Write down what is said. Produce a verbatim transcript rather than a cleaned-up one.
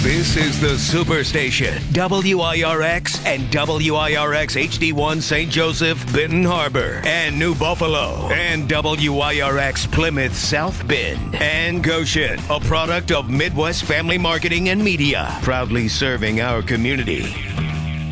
This is the Superstation, W I R X and W I R X H D one Saint Joseph, Benton Harbor, and New Buffalo, and W I R X Plymouth South Bend, and Goshen, a product of Midwest Family Marketing and Media, proudly serving our community.